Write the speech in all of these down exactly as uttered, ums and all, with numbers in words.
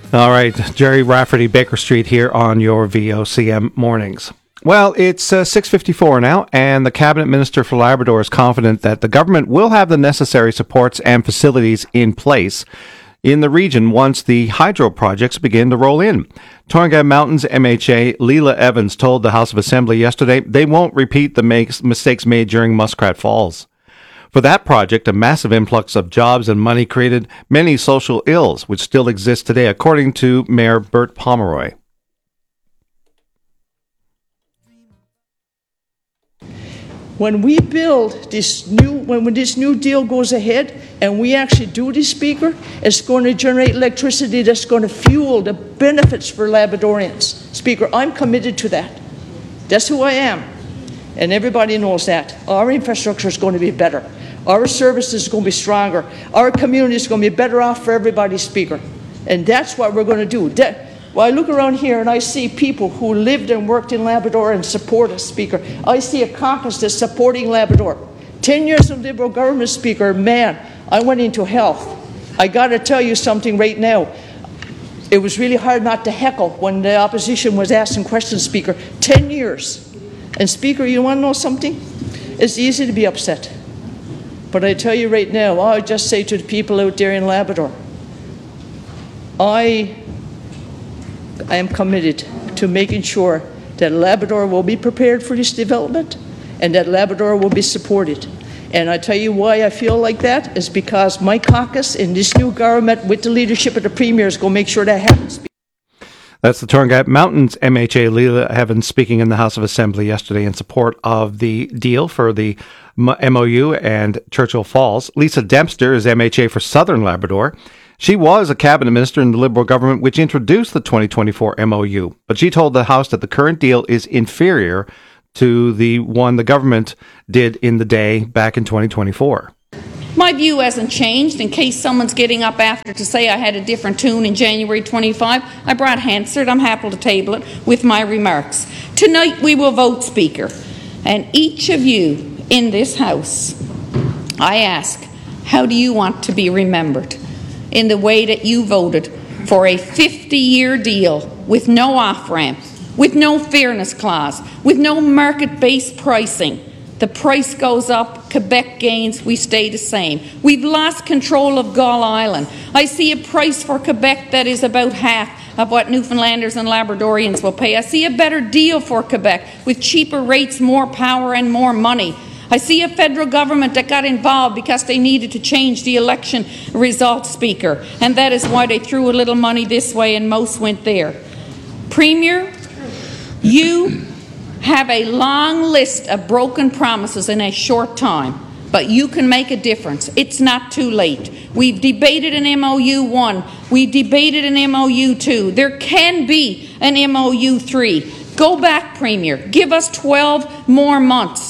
All right, Jerry Rafferty, Baker Street here on your V O C M mornings. Well, it's uh, six fifty-four now, and the Cabinet Minister for Labrador is confident that the government will have the necessary supports and facilities in place in the region once the hydro projects begin to roll in. Torngat Mountains M H A Leila Evans told the House of Assembly yesterday they won't repeat the makes, mistakes made during Muskrat Falls. For that project, a massive influx of jobs and money created many social ills, which still exist today, according to Mayor Bert Pomeroy. When we build this new, when, when this new deal goes ahead and we actually do this, Speaker, it's going to generate electricity that's going to fuel the benefits for Labradorians. Speaker, I'm committed to that. That's who I am. And everybody knows that. Our infrastructure is going to be better. Our services are going to be stronger. Our community is going to be better off for everybody, Speaker. And that's what we're going to do. That, well, I look around here and I see people who lived and worked in Labrador and support us, Speaker. I see a caucus that's supporting Labrador. Ten years of Liberal government, Speaker, man, I went into health. I got to tell you something right now. It was really hard not to heckle when the opposition was asking questions, Speaker. Ten years. And Speaker, you want to know something? It's easy to be upset. But I tell you right now, I just say to the people out there in Labrador, I, I am committed to making sure that Labrador will be prepared for this development and that Labrador will be supported. And I tell you why I feel like that is because my caucus in this new government with the leadership of the Premier is going to make sure that happens. That's the Torngat Mountains M H A Leila Evans speaking in the House of Assembly yesterday in support of the deal for the M O U and Churchill Falls. Lisa Dempster is M H A for Southern Labrador. She was a cabinet minister in the Liberal government which introduced the twenty twenty-four M O U, but she told the House that the current deal is inferior to the one the government did in the day back in twenty twenty-four. My view hasn't changed. In case someone's getting up after to say I had a different tune in January twenty-five, I brought Hansard. I'm happy to table it with my remarks. Tonight we will vote, Speaker, and each of you in this House, I ask, how do you want to be remembered? In the way that you voted for a fifty-year deal with no off-ramp, with no fairness clause, with no market-based pricing. The price goes up, Quebec gains, we stay the same. We've lost control of Gull Island. I see a price for Quebec that is about half of what Newfoundlanders and Labradorians will pay. I see a better deal for Quebec with cheaper rates, more power and more money. I see a federal government that got involved because they needed to change the election results, Speaker, and that is why they threw a little money this way and most went there. Premier, you have a long list of broken promises in a short time, but you can make a difference. It's not too late. We've debated an M O U one. We've debated an M O U two. There can be an M O U three. Go back, Premier. Give us twelve more months.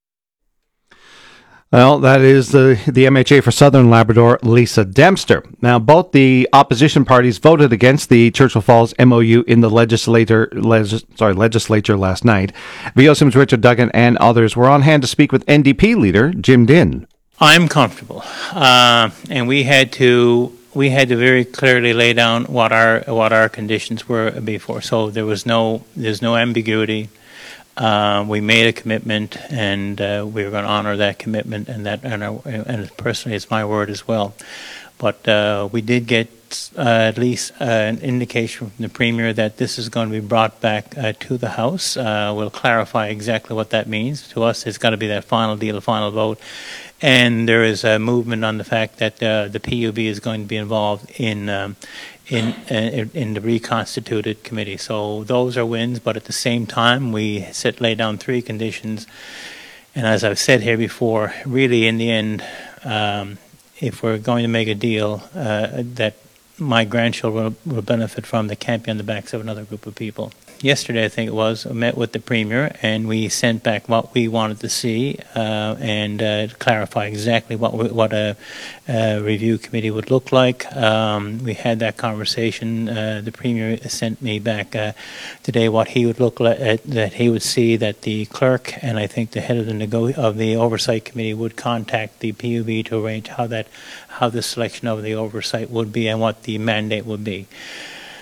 Well, that is the, the M H A for Southern Labrador, Lisa Dempster. Now, both the opposition parties voted against the Churchill Falls M O U in the legislator, legis, sorry, legislature last night. V O C M's Richard Duggan and others were on hand to speak with N D P leader Jim Dinn. I'm comfortable, uh, and we had to we had to very clearly lay down what our what our conditions were before. So there was no there's no ambiguity. Uh, we made a commitment, and uh, we were going to honor that commitment, and that, and, our, and personally, it's my word as well. But uh, we did get uh, at least uh, an indication from the Premier that this is going to be brought back uh, to the House. Uh, we'll clarify exactly what that means. To us, it's got to be that final deal, final vote. And there is a movement on the fact that uh, the P U B is going to be involved in um, in uh, in the reconstituted committee. So those are wins, but at the same time, we set lay down three conditions. And as I've said here before, really in the end, um, if we're going to make a deal uh, that my grandchildren will, will benefit from, that can't be on the backs of another group of people. Yesterday, I think it was, I met with the Premier, and we sent back what we wanted to see uh, and uh, clarify exactly what we, what a, a review committee would look like. Um, we had that conversation. Uh, the Premier sent me back uh, today what he would look like, at, that he would see that the clerk and I think the head of the nego- of the oversight committee would contact the P U B to arrange how that how the selection of the oversight would be and what the mandate would be.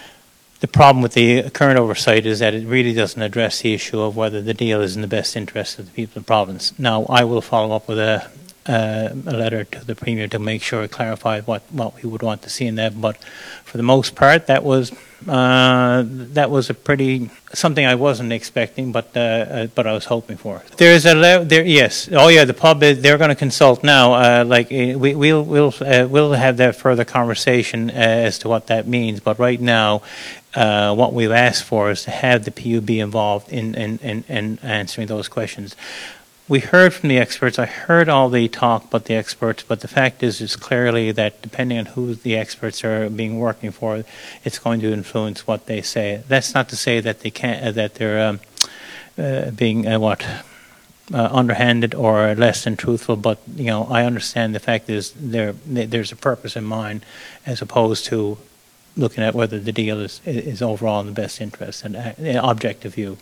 the problem with the current oversight is that it really doesn't address the issue of whether the deal is in the best interest of the people of the province. Now, I will follow up with a, uh, a letter to the Premier to make sure it clarifies what, what we would want to see in that. But for the most part, that was uh, that was a pretty something I wasn't expecting, but uh, uh, but I was hoping for. There is a le- there yes oh yeah the pub is, they're going to consult now. Uh, like uh, we we'll we'll uh, we'll have that further conversation uh, as to what that means. But right now. Uh, what we've asked for is to have the P U B involved in, in, in, in answering those questions. We heard from the experts. I heard all the talk about the experts, but the fact is, is clearly that depending on who the experts are being working for, it's going to influence what they say. That's not to say that they can't, uh, that they're um, uh, being uh, what uh, underhanded or less than truthful. But you know, I understand the fact is there there's a purpose in mind, as opposed to looking at whether the deal is is overall in the best interest and uh, objective view.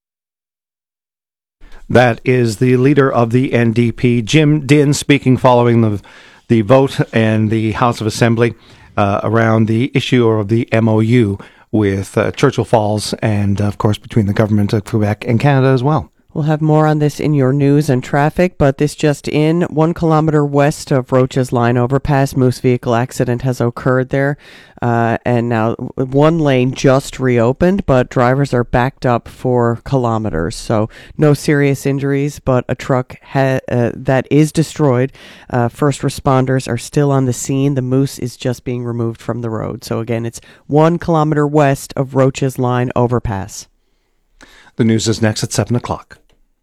That is the leader of the N D P, Jim Dinn, speaking following the the vote in the House of Assembly uh, around the issue of the M O U with uh, Churchill Falls and, of course, between the government of Quebec and Canada as well. We'll have more on this in your news and traffic, but this just in, one kilometer west of Roaches Line overpass, Moose vehicle accident has occurred there, uh, and now one lane just reopened, but drivers are backed up for kilometers, so no serious injuries, but a truck ha- uh, that is destroyed. Uh, first responders are still on the scene. The Moose is just being removed from the road. So again, it's one kilometer west of Roaches Line overpass. The news is next at seven o'clock.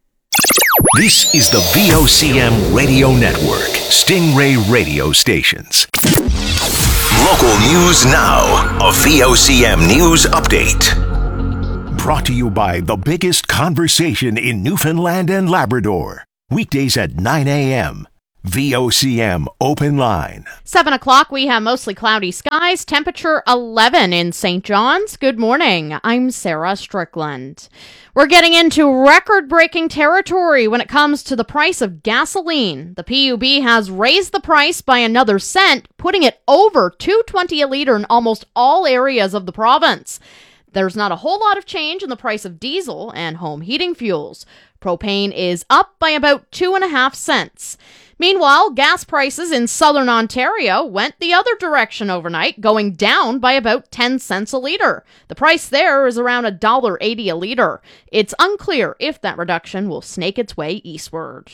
This is the V O C M Radio Network, Stingray Radio Stations. Local news now, a V O C M News Update. Brought to you by the biggest conversation in Newfoundland and Labrador. Weekdays at nine a.m. V O C M Open Line. seven o'clock, we have mostly cloudy skies, temperature eleven in Saint John's. Good morning, I'm Sarah Strickland. We're getting into record-breaking territory when it comes to the price of gasoline. The P U B has raised the price by another cent, putting it over two dollars and twenty cents a litre in almost all areas of the province. There's not a whole lot of change in the price of diesel and home heating fuels. Propane is up by about two and a half cents. Meanwhile, gas prices in southern Ontario went the other direction overnight, going down by about ten cents a litre. The price there is around one dollar eighty a litre. It's unclear if that reduction will snake its way eastward.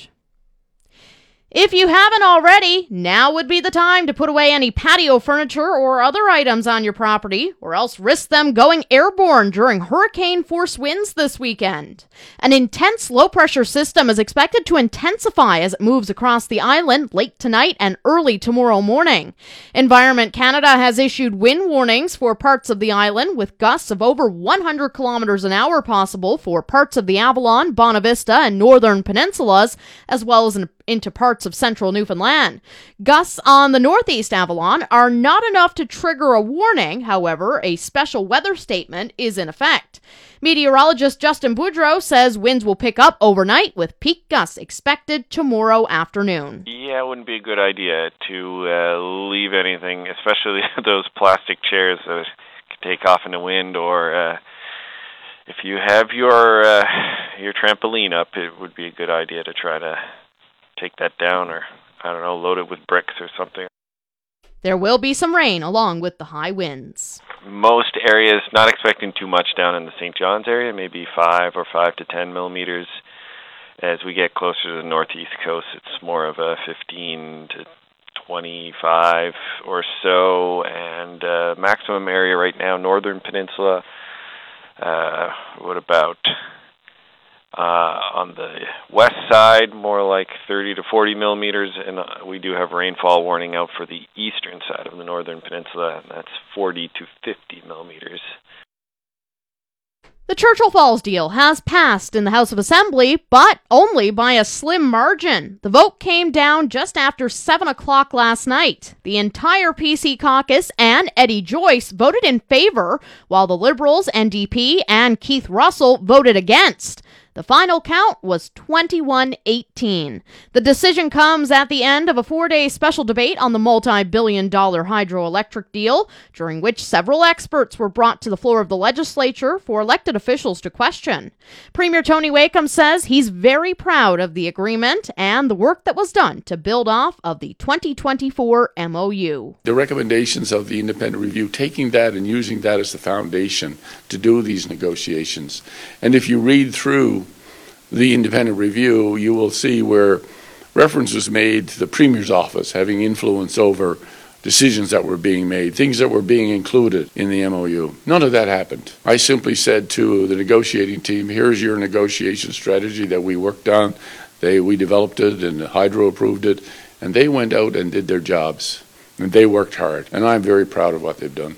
If you haven't already, now would be the time to put away any patio furniture or other items on your property, or else risk them going airborne during hurricane-force winds this weekend. An intense low-pressure system is expected to intensify as it moves across the island late tonight and early tomorrow morning. Environment Canada has issued wind warnings for parts of the island, with gusts of over one hundred kilometers an hour possible for parts of the Avalon, Bonavista, and northern peninsulas, as well as in into parts of central Newfoundland. Gusts on the northeast Avalon are not enough to trigger a warning. However, a special weather statement is in effect. Meteorologist Justin Boudreau says winds will pick up overnight with peak gusts expected tomorrow afternoon. Yeah, it wouldn't be a good idea to uh, leave anything, especially those plastic chairs that can take off in the wind, or uh, if you have your uh, your trampoline up, it would be a good idea to try to take that down, or, I don't know, load it with bricks or something. There will be some rain along with the high winds. Most areas, not expecting too much down in the Saint John's area, maybe five or five to ten millimeters. As we get closer to the northeast coast, it's more of a fifteen to twenty-five or so, and uh, maximum area right now, northern peninsula. Uh, what about Uh, on the west side, more like thirty to forty millimeters, and uh, we do have rainfall warning out for the eastern side of the northern peninsula, and that's forty to fifty millimeters. The Churchill Falls deal has passed in the House of Assembly, but only by a slim margin. The vote came down just after seven o'clock last night. The entire P C caucus and Eddie Joyce voted in favor, while the Liberals, N D P, and Keith Russell voted against. The final count was twenty-one eighteen. The decision comes at the end of a four-day special debate on the multi-billion dollar hydroelectric deal, during which several experts were brought to the floor of the legislature for elected officials to question. Premier Tony Wakeham says he's very proud of the agreement and the work that was done to build off of the twenty twenty-four M O U. The recommendations of the independent review, taking that and using that as the foundation to do these negotiations. And if you read through the independent review, you will see where reference was made to the Premier's office having influence over decisions that were being made, things that were being included in the M O U. None of that happened. I simply said to the negotiating team, here's your negotiation strategy that we worked on. They, we developed it and Hydro approved it, and they went out and did their jobs. And they worked hard, and I'm very proud of what they've done.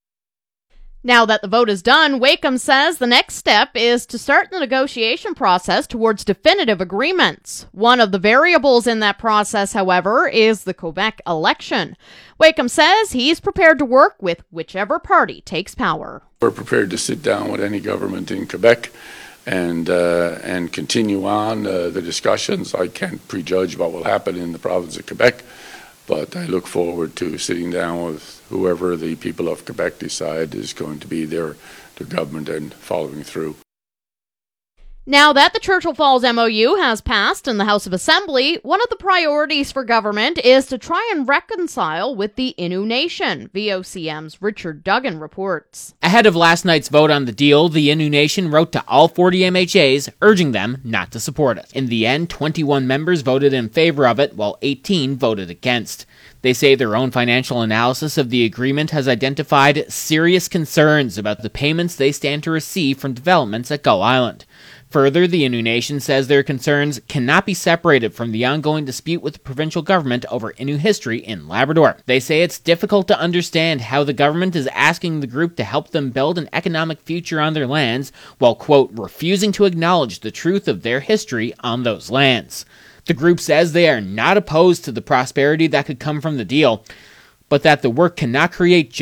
Now that the vote is done, Wakeham says the next step is to start the negotiation process towards definitive agreements. One of the variables in that process, however, is the Quebec election. Wakeham says he's prepared to work with whichever party takes power. We're prepared to sit down with any government in Quebec and uh, and continue on uh, the discussions. I can't prejudge what will happen in the province of Quebec, but I look forward to sitting down with whoever the people of Quebec decide is going to be their, their government and following through. Now that the Churchill Falls M O U has passed in the House of Assembly, one of the priorities for government is to try and reconcile with the Innu Nation, V O C M's Richard Duggan reports. Ahead of last night's vote on the deal, the Innu Nation wrote to all forty M H As, urging them not to support it. In the end, twenty-one members voted in favor of it, while eighteen voted against. They say their own financial analysis of the agreement has identified serious concerns about the payments they stand to receive from developments at Gull Island. Further, the Innu Nation says their concerns cannot be separated from the ongoing dispute with the provincial government over Innu history in Labrador. They say it's difficult to understand how the government is asking the group to help them build an economic future on their lands while, quote, refusing to acknowledge the truth of their history on those lands. The group says they are not opposed to the prosperity that could come from the deal, but that the work cannot create